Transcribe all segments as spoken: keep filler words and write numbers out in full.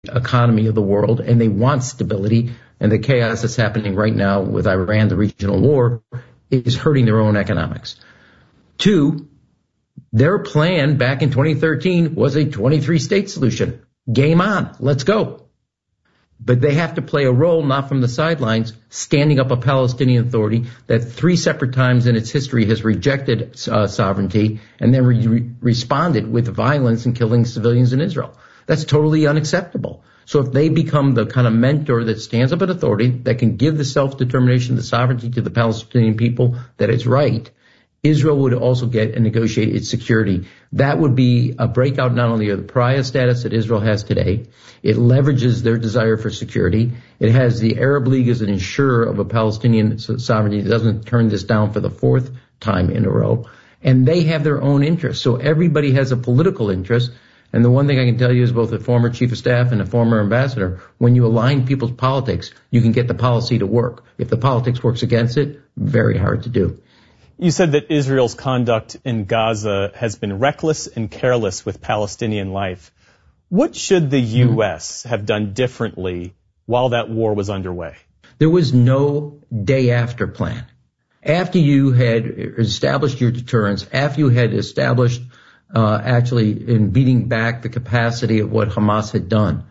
economy of the world, and they want stability. And the chaos that's happening right now with Iran, the regional war, is hurting their own economics. Two, their plan back in twenty thirteen was a twenty-three state solution. Game on. Let's go. But they have to play a role, not from the sidelines, standing up a Palestinian Authority that three separate times in its history has rejected uh, sovereignty and then re- responded with violence and killing civilians in Israel. That's totally unacceptable. So if they become the kind of mentor that stands up an authority that can give the self-determination, the sovereignty to the Palestinian people that is right, Israel would also get and negotiate its security. That would be a breakout not only of the pariah status that Israel has today. It leverages their desire for security. It has the Arab League as an insurer of a Palestinian sovereignty that doesn't turn this down for the fourth time in a row. And they have their own interests. So everybody has a political interest. And the one thing I can tell you is both a former chief of staff and a former ambassador, when you align people's politics, you can get the policy to work. If the politics works against it, very hard to do. You said that Israel's conduct in Gaza has been reckless and careless with Palestinian life. What should the U S have done differently while that war was underway? There was no day after plan. After you had established your deterrence, after you had established uh, actually in beating back the capacity of what Hamas had done,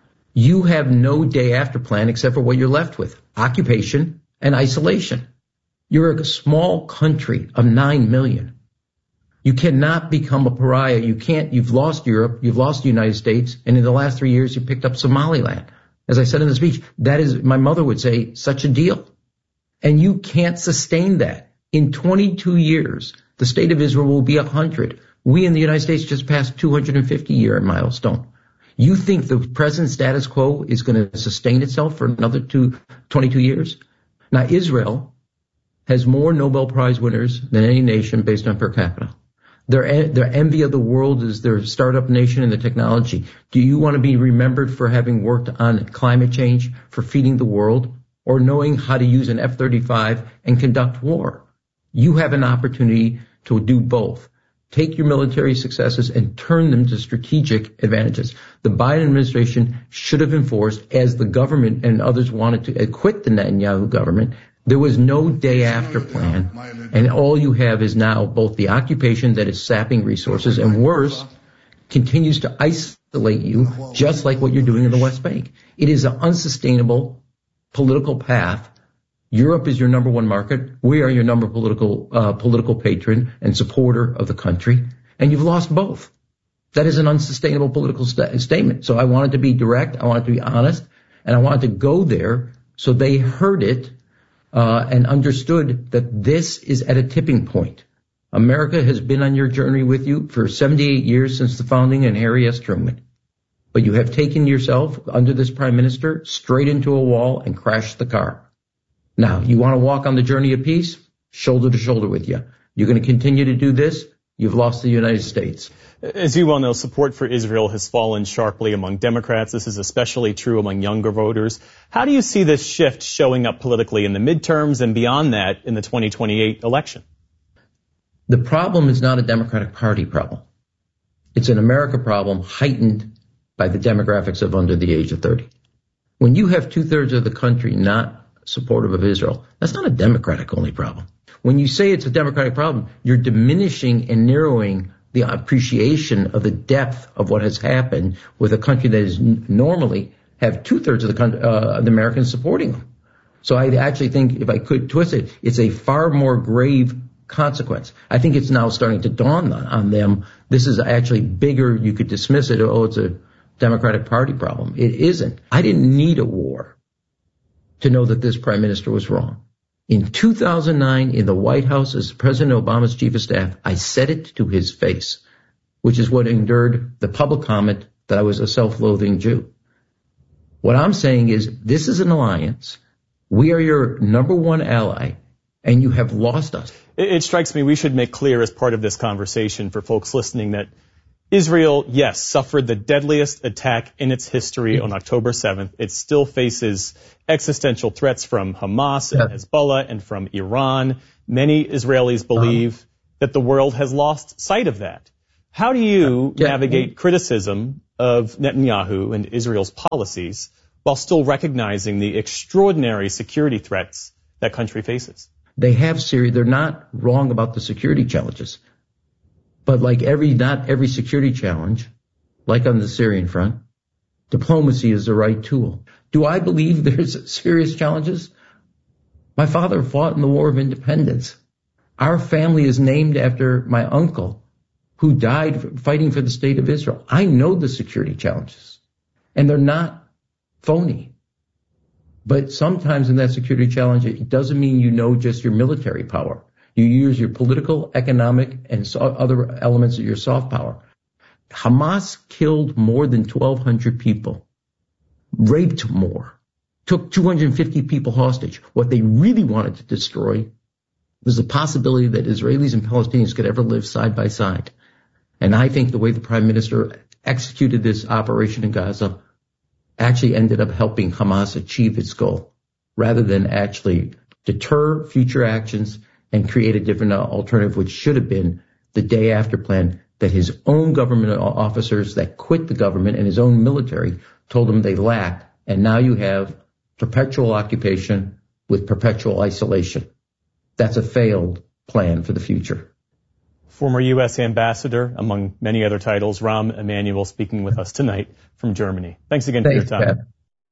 you have no day after plan except for what you're left with, occupation and isolation. You're a small country of nine million. You cannot become a pariah. You can't, you've lost Europe, you've lost the United States, and in the last three years you picked up Somaliland. As I said in the speech, that is, my mother would say, such a deal. And you can't sustain that. In twenty-two years, the state of Israel will be one hundred. We in the United States just passed two hundred fifty year milestone. You think the present status quo is going to sustain itself for another two, twenty-two years? Now, Israel has more Nobel Prize winners than any nation based on per capita. Their, their envy of the world is their startup nation and the technology. Do you want to be remembered for having worked on climate change, for feeding the world, or knowing how to use an F thirty-five and conduct war? You have an opportunity to do both. Take your military successes and turn them to strategic advantages. The Biden administration should have enforced, as the government and others wanted to acquit the Netanyahu government, there was no day after plan, and all you have is now both the occupation that is sapping resources and worse, continues to isolate you just like what you're doing in the West Bank. It is an unsustainable political path. Europe is your number one market. We are your number political, uh, political patron and supporter of the country, and you've lost both. That is an unsustainable political st- statement. So I wanted to be direct, I wanted to be honest, and I wanted to go there so they heard it Uh, and understood that this is at a tipping point. America has been on your journey with you for seventy-eight years since the founding and Harry S. Truman. But you have taken yourself, under this prime minister, straight into a wall and crashed the car. Now, you want to walk on the journey of peace? Shoulder to shoulder with you. You're going to continue to do this? You've lost the United States. As you well know, support for Israel has fallen sharply among Democrats. This is especially true among younger voters. How do you see this shift showing up politically in the midterms and beyond that in the twenty twenty-eight election? The problem is not a Democratic Party problem. It's an America problem heightened by the demographics of under the age of thirty. When you have two-thirds of the country not supportive of Israel, that's not a Democratic-only problem. When you say it's a Democratic problem, you're diminishing and narrowing the appreciation of the depth of what has happened with a country that is n- normally have two-thirds of the, country, uh, the Americans supporting them. So I actually think, if I could twist it, it's a far more grave consequence. I think it's now starting to dawn on, on them. This is actually bigger. You could dismiss it. Oh, it's a Democratic Party problem. It isn't. I didn't need a war to know that this prime minister was wrong. In two thousand nine, in the White House, as President Obama's chief of staff, I said it to his face, which is what endured the public comment that I was a self-loathing Jew. What I'm saying is, this is an alliance. We are your number one ally, and you have lost us. It, it strikes me we should make clear as part of this conversation for folks listening that Israel, yes, suffered the deadliest attack in its history on October seventh. It still faces existential threats from Hamas and Hezbollah and from Iran. Many Israelis believe that the world has lost sight of that. How do you Uh, yeah. navigate criticism of Netanyahu and Israel's policies while still recognizing the extraordinary security threats that country faces? They have Syria. They're not wrong about the security challenges. But like every, not every security challenge, like on the Syrian front, diplomacy is the right tool. Do I believe there's serious challenges? My father fought in the War of Independence. Our family is named after my uncle, who died fighting for the state of Israel. I know the security challenges, and they're not phony. But sometimes in that security challenge, it doesn't mean you know just your military power. You use your political, economic, and so other elements of your soft power. Hamas killed more than twelve hundred people, raped more, took two hundred fifty people hostage. What they really wanted to destroy was the possibility that Israelis and Palestinians could ever live side by side. And I think the way the Prime Minister executed this operation in Gaza actually ended up helping Hamas achieve its goal, rather than actually deter future actions and create a different alternative, which should have been the day after plan that his own government officers that quit the government and his own military told him they lacked. And now you have perpetual occupation with perpetual isolation. That's a failed plan for the future. Former U S ambassador, among many other titles, Rahm Emanuel, speaking with us tonight from Germany. Thanks again Thanks, for your time. Pat.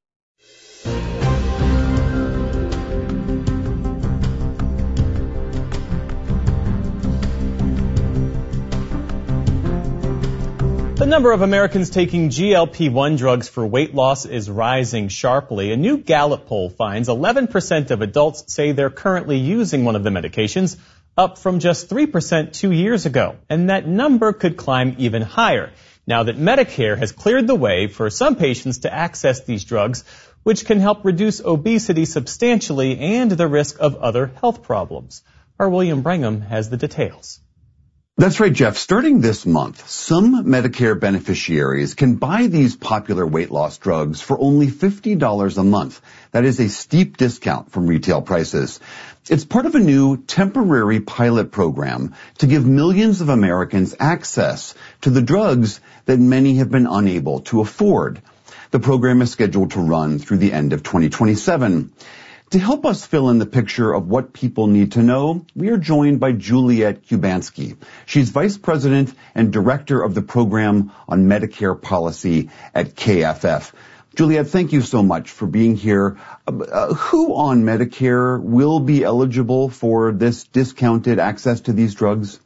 The number of Americans taking G L P one drugs for weight loss is rising sharply. A new Gallup poll finds eleven percent of adults say they're currently using one of the medications, up from just three percent two years ago. And that number could climb even higher now that Medicare has cleared the way for some patients to access these drugs, which can help reduce obesity substantially and the risk of other health problems. Our William Brangham has the details. That's right, Jeff. Starting this month, some Medicare beneficiaries can buy these popular weight loss drugs for only fifty dollars a month. That is a steep discount from retail prices. It's part of a new temporary pilot program to give millions of Americans access to the drugs that many have been unable to afford. The program is scheduled to run through the end of twenty twenty-seven. To help us fill in the picture of what people need to know, we are joined by Juliet Kubanski. She's Vice President and Director of the Program on Medicare Policy at K F F. Juliet, thank you so much for being here. Uh, who on Medicare will be eligible for this discounted access to these drugs?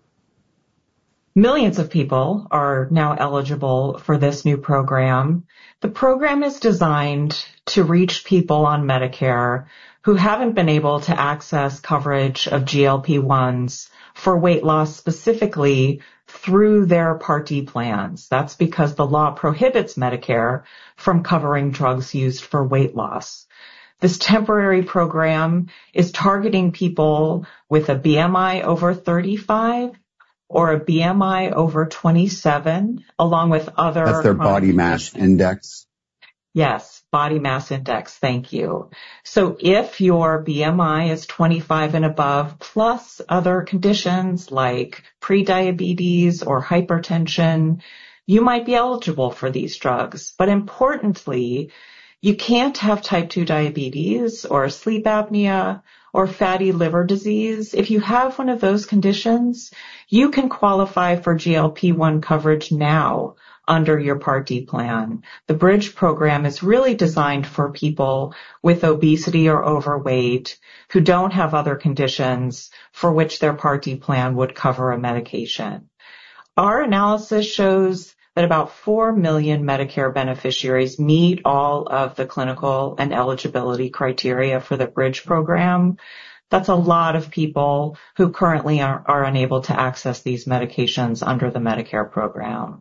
Millions of people are now eligible for this new program. The program is designed to reach people on Medicare who haven't been able to access coverage of G L P ones for weight loss specifically through their Part D plans. That's because the law prohibits Medicare from covering drugs used for weight loss. This temporary program is targeting people with a B M I over thirty-five or a B M I over twenty-seven, along with other... That's their body mass index? Yes, body mass index. Thank you. So if your B M I is twenty-five and above, plus other conditions like prediabetes or hypertension, you might be eligible for these drugs. But importantly, you can't have type two diabetes or sleep apnea or fatty liver disease. If you have one of those conditions, you can qualify for G L P one coverage now under your Part D plan. The Bridge program is really designed for people with obesity or overweight who don't have other conditions for which their Part D plan would cover a medication. Our analysis shows that about four million Medicare beneficiaries meet all of the clinical and eligibility criteria for the Bridge program. That's a lot of people who currently are, are unable to access these medications under the Medicare program.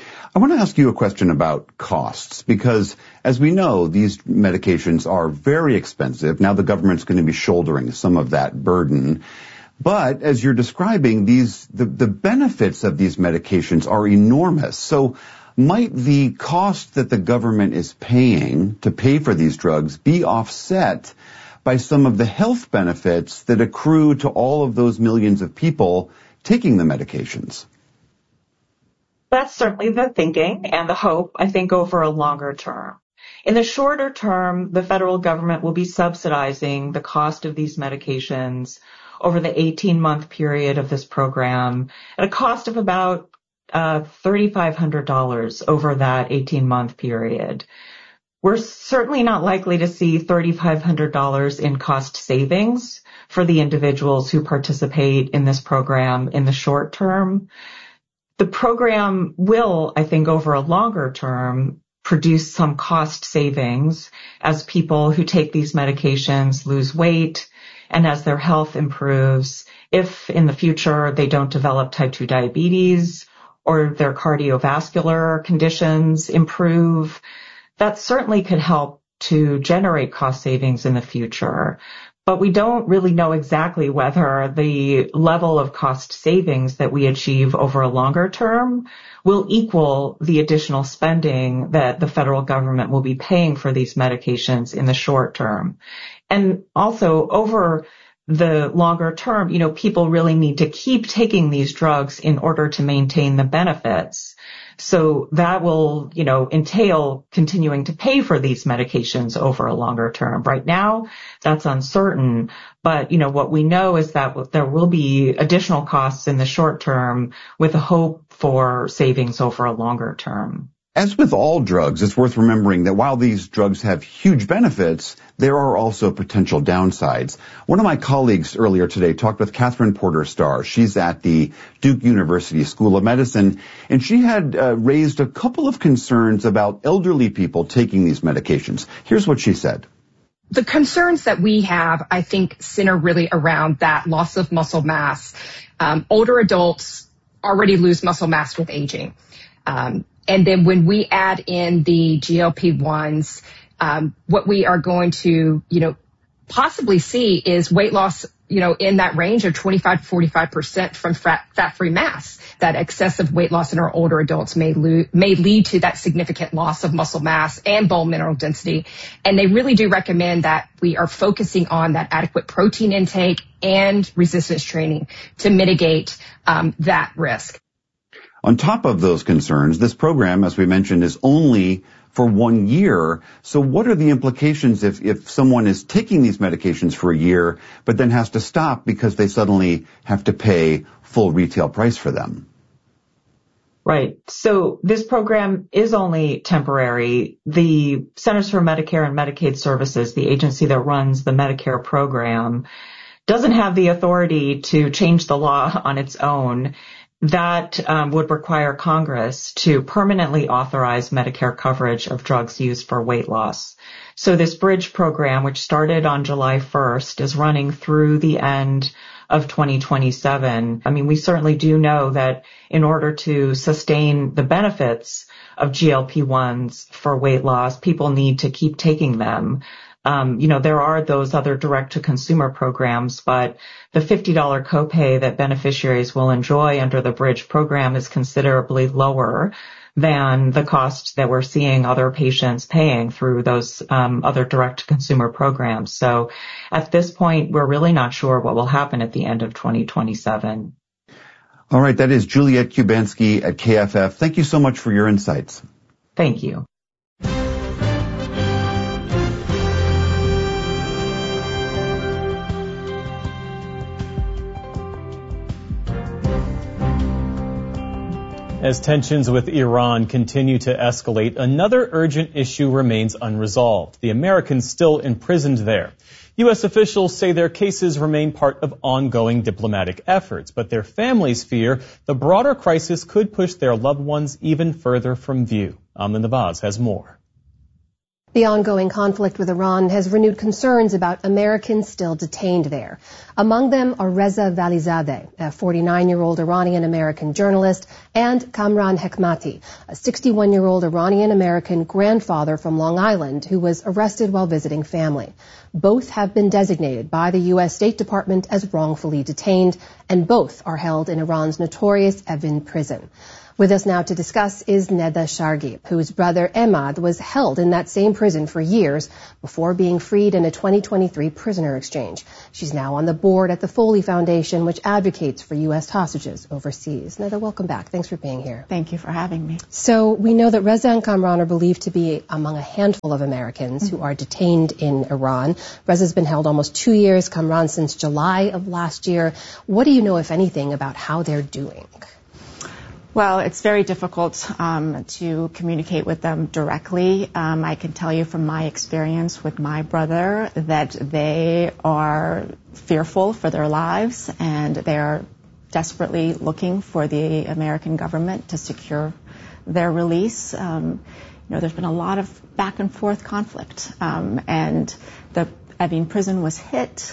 I want to ask you a question about costs, because as we know, these medications are very expensive. Now the government's going to be shouldering some of that burden. But as you're describing, these the, the benefits of these medications are enormous. So might the cost that the government is paying to pay for these drugs be offset by some of the health benefits that accrue to all of those millions of people taking the medications? That's certainly the thinking and the hope, I think, over a longer term. In the shorter term, the federal government will be subsidizing the cost of these medications over the eighteen-month period of this program at a cost of about uh, three thousand five hundred dollars over that eighteen-month period. We're certainly not likely to see three thousand five hundred dollars in cost savings for the individuals who participate in this program in the short term. The program will, I think, over a longer term, produce some cost savings as people who take these medications lose weight and as their health improves. If in the future they don't develop type two diabetes or their cardiovascular conditions improve, that certainly could help to generate cost savings in the future. But we don't really know exactly whether the level of cost savings that we achieve over a longer term will equal the additional spending that the federal government will be paying for these medications in the short term. And also over the longer term, you know, people really need to keep taking these drugs in order to maintain the benefits. So that will, you know, entail continuing to pay for these medications over a longer term. Right now, that's uncertain. But, you know, what we know is that there will be additional costs in the short term with a hope for savings over a longer term. As with all drugs, it's worth remembering that while these drugs have huge benefits, there are also potential downsides. One of my colleagues earlier today talked with Catherine Porter Starr. She's at the Duke University School of Medicine, and she had uh, raised a couple of concerns about elderly people taking these medications. Here's what she said. The concerns that we have, I think, center really around that loss of muscle mass. Um, older adults already lose muscle mass with aging. Um, And then when we add in the G L P ones, um, what we are going to, you know, possibly see is weight loss, you know, in that range of twenty-five to forty-five percent from fat, fat-free mass. That excessive weight loss in our older adults may, lo- may lead to that significant loss of muscle mass and bone mineral density. And they really do recommend that we are focusing on that adequate protein intake and resistance training to mitigate um, that risk. On top of those concerns, this program, as we mentioned, is only for one year. So what are the implications if, if someone is taking these medications for a year, but then has to stop because they suddenly have to pay full retail price for them? Right. So this program is only temporary. The Centers for Medicare and Medicaid Services, the agency that runs the Medicare program, doesn't have the authority to change the law on its own. That um, would require Congress to permanently authorize Medicare coverage of drugs used for weight loss. So this bridge program, which started on July first, is running through the end of twenty twenty-seven. I mean, we certainly do know that in order to sustain the benefits of G L P ones for weight loss, people need to keep taking them. Um, you know, there are those other direct-to-consumer programs, but the fifty dollars copay that beneficiaries will enjoy under the Bridge program is considerably lower than the cost that we're seeing other patients paying through those um, other direct-to-consumer programs. So at this point, we're really not sure what will happen at the end of twenty twenty-seven. All right, that is Juliet Kubanski at K F F. Thank you so much for your insights. Thank you. As tensions with Iran continue to escalate, another urgent issue remains unresolved: the Americans still imprisoned there. U S officials say their cases remain part of ongoing diplomatic efforts, but their families fear the broader crisis could push their loved ones even further from view. Amna Nawaz has more. The ongoing conflict with Iran has renewed concerns about Americans still detained there. Among them are Reza Valizadeh, a forty-nine-year-old Iranian-American journalist, and Kamran Hekmati, a sixty-one-year-old Iranian-American grandfather from Long Island who was arrested while visiting family. Both have been designated by the U S State Department as wrongfully detained, and both are held in Iran's notorious Evin prison. With us now to discuss is Neda Shargi, whose brother Emad was held in that same prison for years before being freed in a twenty twenty-three prisoner exchange. She's now on the board at the Foley Foundation, which advocates for U S hostages overseas. Neda, welcome back. Thanks for being here. Thank you for having me. So we know that Reza and Kamran are believed to be among a handful of Americans mm-hmm. who are detained in Iran. Reza's been held almost two years, Kamran since July of last year. What do you know, if anything, about how they're doing? Well, it's very difficult um, to communicate with them directly. Um, I can tell you from my experience with my brother that they are fearful for their lives and they're desperately looking for the American government to secure their release. Um, you know, there's been a lot of back and forth conflict, um, and the Evin prison was hit.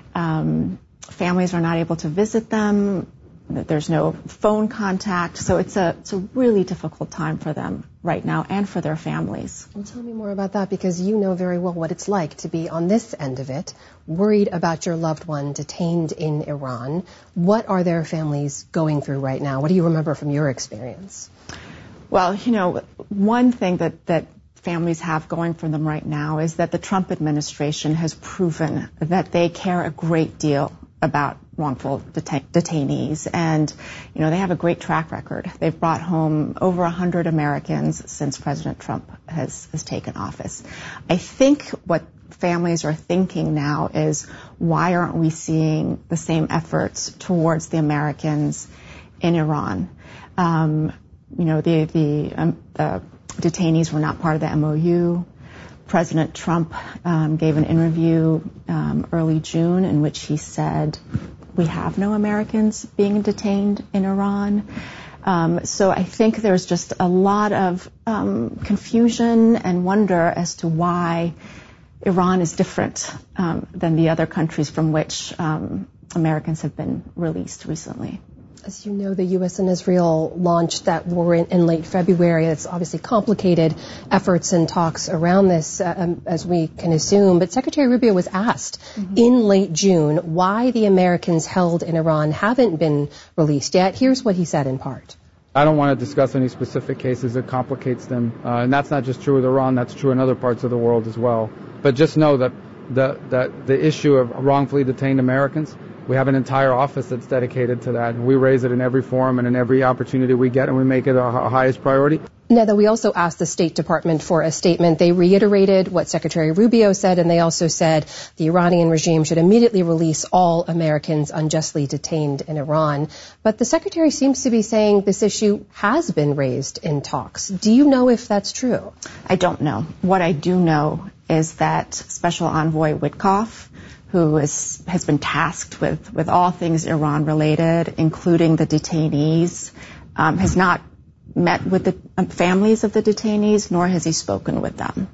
Um, families are not able to visit them. There's no phone contact, so it's a it's a really difficult time for them right now and for their families. Well, tell me more about that, because you know very well what it's like to be on this end of it, worried about your loved one detained in Iran. What are their families going through right now? What do you remember from your experience? Well, you know, one thing that, that families have going for them right now is that the Trump administration has proven that they care a great deal about wrongful detain- detainees. And, you know, they have a great track record. They've brought home over one hundred Americans since President Trump has, has taken office. I think what families are thinking now is, why aren't we seeing the same efforts towards the Americans in Iran? Um, you know, the, the, um, the detainees were not part of the M O U. President Trump um, gave an interview um, early June in which he said, we have no Americans being detained in Iran. Um, so I think there's just a lot of um, confusion and wonder as to why Iran is different um, than the other countries from which um, Americans have been released recently. As you know, the U S and Israel launched that war in, in late February. It's obviously complicated efforts and talks around this, uh, um, as we can assume. But Secretary Rubio was asked mm-hmm. in late June why the Americans held in Iran haven't been released yet. Here's what he said in part. I don't want to discuss any specific cases. It complicates them. Uh, and that's not just true with Iran. That's true in other parts of the world as well. But just know that the, that the issue of wrongfully detained Americans, we have an entire office that's dedicated to that. We raise it in every forum and in every opportunity we get, and we make it our highest priority. Neda, we also asked the State Department for a statement. They reiterated what Secretary Rubio said, and they also said the Iranian regime should immediately release all Americans unjustly detained in Iran. But the Secretary seems to be saying this issue has been raised in talks. Do you know if that's true? I don't know. What I do know is that Special Envoy Witkoff, who is, has been tasked with, with all things Iran-related, including the detainees, um, has not met with the families of the detainees, nor has he spoken with them.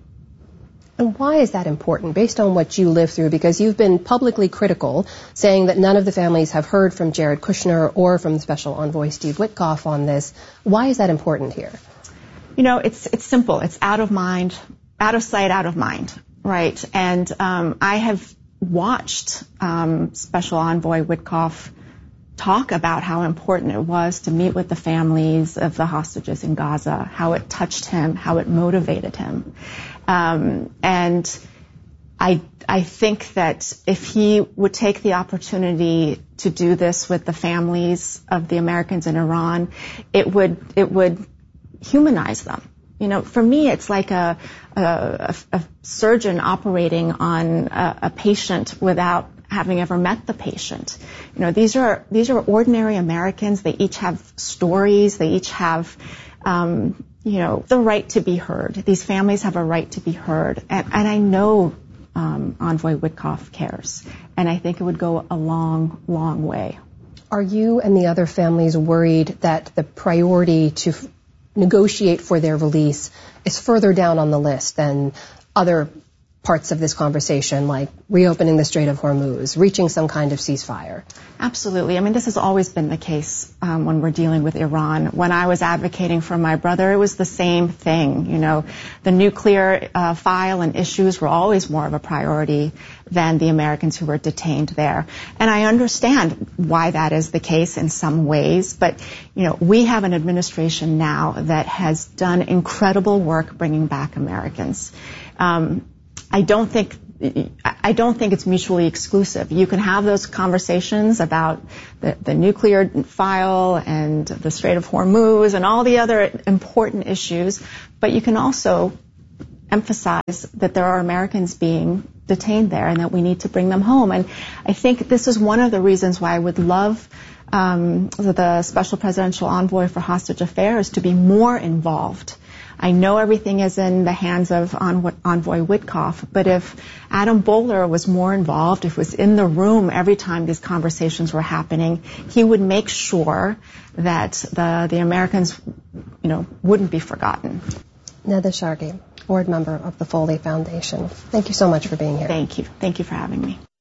And why is that important, based on what you lived through? Because you've been publicly critical, saying that none of the families have heard from Jared Kushner or from the Special Envoy Steve Witkoff on this. Why is that important here? You know, it's it's simple. It's out of mind, out of sight, out of mind, right? And um, I have watched um, Special Envoy Witkoff talk about how important it was to meet with the families of the hostages in Gaza, how it touched him, how it motivated him. Um, and I, I think that if he would take the opportunity to do this with the families of the Americans in Iran, it would, it would humanize them. You know, for me, it's like a, a, a surgeon operating on a, a patient without having ever met the patient. You know, these are these are ordinary Americans. They each have stories. They each have, um, you know, the right to be heard. These families have a right to be heard, and, and I know um, Envoy Witkoff cares, and I think it would go a long, long way. Are you and the other families worried that the priority to f- negotiate for their release is further down on the list than other parts of this conversation, like reopening the Strait of Hormuz, reaching some kind of ceasefire? Absolutely. I mean, this has always been the case um, when we're dealing with Iran. When I was advocating for my brother, it was the same thing. You know, the nuclear uh, file and issues were always more of a priority than the Americans who were detained there. And I understand why that is the case in some ways, but, you know, we have an administration now that has done incredible work bringing back Americans. Um, I don't think I don't think it's mutually exclusive. You can have those conversations about the, the nuclear file and the Strait of Hormuz and all the other important issues, but you can also emphasize that there are Americans being detained there and that we need to bring them home. And I think this is one of the reasons why I would love um, the Special Presidential Envoy for Hostage Affairs to be more involved. I know everything is in the hands of Envoy Witkoff, but if Adam Boehler was more involved, if he was in the room every time these conversations were happening, he would make sure that the, the Americans, you know, wouldn't be forgotten. Neda Shargi, board member of the Foley Foundation. Thank you so much for being here. Thank you. Thank you for having me.